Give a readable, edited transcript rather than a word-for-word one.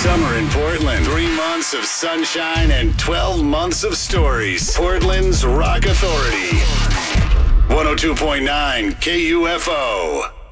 summer in Portland. 3 months of sunshine and 12 months of stories. Portland's Rock Authority. 102.9 KUFO.